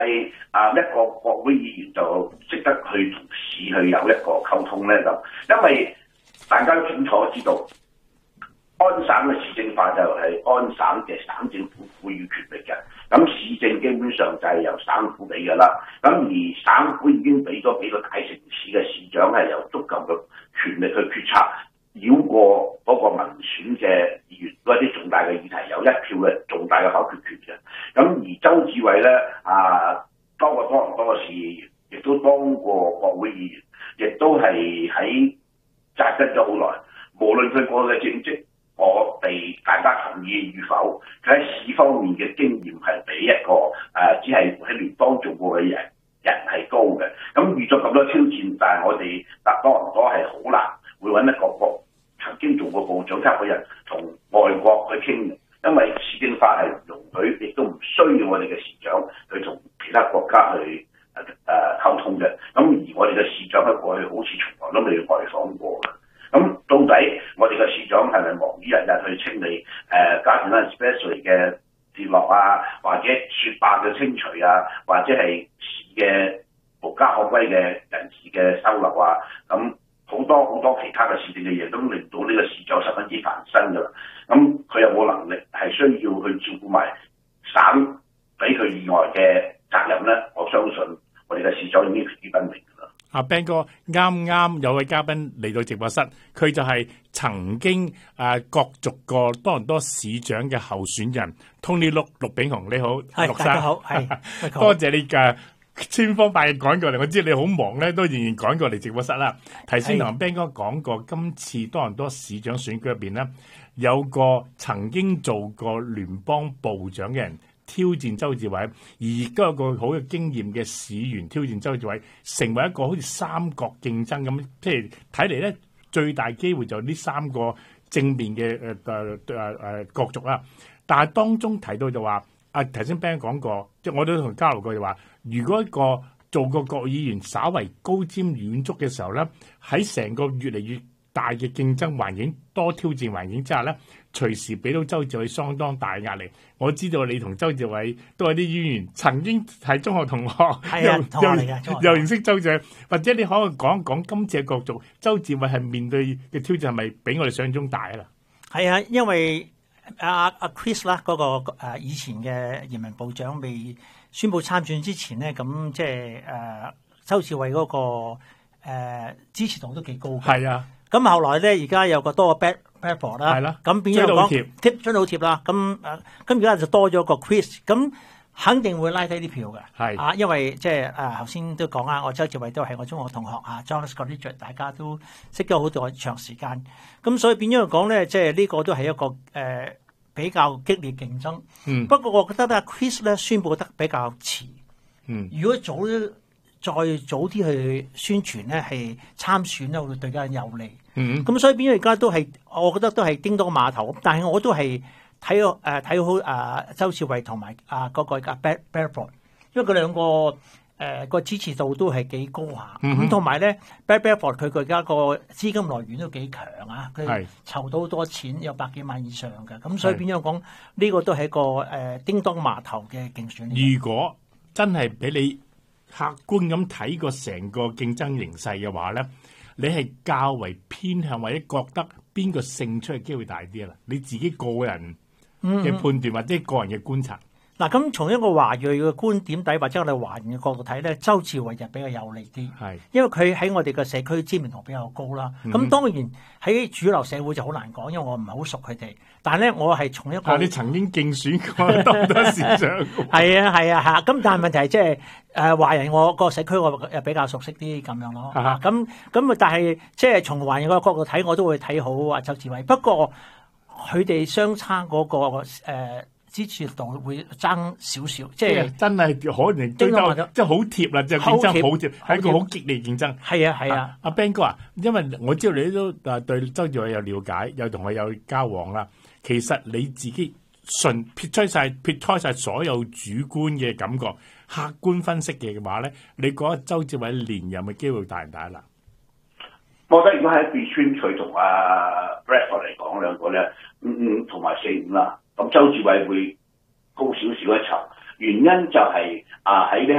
一個國會議員就識得去同市去有一個溝通咧？咁因為大家都清楚知道，安省嘅市政法就係安省嘅省政府賦予權力嘅，咁市政基本上就係由省府俾嘅啦。咁而省府已經俾咗幾個大城市嘅市長係有足夠嘅權力去決策，繞過嗰個民選嘅議員嗰啲重大嘅議題，有一票嘅重大嘅否決權嘅。咁而周志偉咧當過多倫多嘅市議員，亦都當過國會議員，亦都係喺紮根咗好耐。無論佢過去嘅政績，我哋大家同意與否，佢喺市方面嘅經驗係比一個只係喺聯邦做過嘅人係高嘅。咁遇咗咁多挑戰，但係我哋多倫多係好難會揾一個曾經做過部長級嘅人同外國去傾嘅，因為市政法係唔容許，亦都唔需要我哋嘅市長去同其他國家去溝通嘅。咁而我哋嘅市長喺過去好似從來都未外訪過嘅。咁到底我哋嘅市長係咪忙於日日去清理Gardiner Special 嘅跌落啊，或者雪霸嘅清除啊，或者係市嘅無家可歸嘅人士嘅收留啊？咁好多其他嘅市政嘅嘢都令到呢個市長十分之煩身㗎啦。咁佢有冇能力係需要去照顧埋省俾佢以外嘅責任咧？我相信我哋嘅市長已經疲於奔命㗎啦。 阿 Ben 哥，啱有位嘉賓嚟到直播室，佢就係曾經角逐過多倫多市長嘅候選人 Tony 陸炳雄。你好，陸生， 大家好， 多謝你嘅千方百計趕過嚟。我知你好忙咧，都仍然趕過嚟直播室啦。頭先同 Ben 哥講過，今次多倫多市長選舉入邊咧，有個曾經做過聯邦部長嘅人挑戰周志偉，而亦都有個好嘅經驗嘅市員挑戰周志偉，成為一個好似三角競爭咁。即係睇嚟咧，最大機會就呢三個正面嘅角逐啦。但係當中提到就話，頭先 Ben 講過，即係我都同交流過就話，如果一個做過國議員稍為高瞻遠矚嘅時候咧，喺成個越嚟越大嘅競爭環境、多挑戰環境之下咧，隨時俾到周志偉相當大壓力。我知道你同周志偉都係啲議員，曾經係中學同學，又認識周志偉，或者你可以講一講今次嘅角逐，周志偉係面對嘅挑戰係咪比我哋想象中大啦？ 係啊，因為阿 Chris 啦，嗰個以前嘅移民部長未宣布參選之前咧，咁即係周志偉嗰個支持度都幾高嘅。 係啊。 咁後來咧，而家有個多個 Bradford 啦， 係啦， 咁變咗講追到好貼啦。咁而家就多咗個 Chris，咁肯定會拉低啲票嘅。係因為即係頭先都講啦，我周志偉都係我中學同學John Scott， 大家都識咗好長時間。咁所以變咗嚟講咧，即係呢個都係一個比較激烈競爭。不過我覺得咧，Chris 咧宣佈得比較遲。如果再早啲去宣傳咧，係參選咧，會對佢有利。咁所以變咗而家都係，我覺得都係叮當碼頭。但係我都係睇好周志偉同埋嗰個Bradford， 因為佢兩個個支持度都係幾高下。咁同埋咧，Bradford 佢而家個資金來源都幾強啊，佢籌到好多錢，有百幾萬以上嘅。咁所以變咗講，呢個都係一個叮當碼頭嘅競選。 如果真係俾你客觀咁睇過成個競爭形勢嘅話咧，你係較為偏向或者覺得邊個勝出嘅機會大啲啦？你自己個人嘅判斷或者個人嘅觀察。 嗱，咁從一個華裔嘅觀點底，或者我哋華人嘅角度睇咧，周志偉就比較有利啲，係因為佢喺我哋嘅社區知名度比較高啦。咁當然喺主流社會就好難講，因為我唔係好熟佢哋。但係咧，我係從一個你曾經競選過多唔多市長？ 係啊。咁但係問題係即係華人，我個社區我比較熟悉啲咁樣咯。咁但係即係從華人個角度睇，我都會睇好周志偉。不過佢哋相差嗰個支持度會爭少少，即係真係可能追到即係好貼啦，即係競爭好貼，係一個好激烈競爭。 係啊。 阿 Ben 哥因為我知道你都對周志偉有了解，又同佢有交往啦。其實你自己撇開晒所有主觀嘅感覺，客觀分析嘅話咧，你覺得周志偉連任嘅機會大唔大啦？ 我覺得如果喺 between 佢同Bradford 嚟講兩個咧，5-5同埋4-5啦，咁周志偉會高少少一籌， 原因就係喺呢